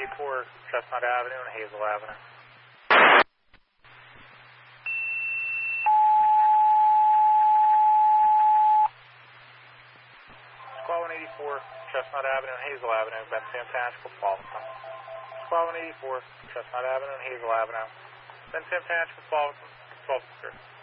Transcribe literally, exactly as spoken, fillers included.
eighty-four Chestnut Avenue and Hazel Avenue. Squad one eighty-four Chestnut Avenue and Hazel Avenue, Benton Township, Paulson. Squad one eighty-four Chestnut Avenue and Hazel Avenue, Benton Township, Paulson, twelve sir.